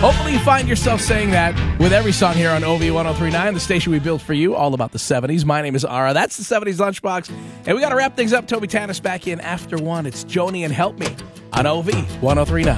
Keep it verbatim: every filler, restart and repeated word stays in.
Hopefully you find yourself saying that with every song here on O V ten thirty-nine, the station we built for you, all about the seventies. My name is Ara. That's the seventies Lunchbox. And we got to wrap things up. Toby Tanis back in after one. It's Joni and Help Me on O V ten thirty-nine.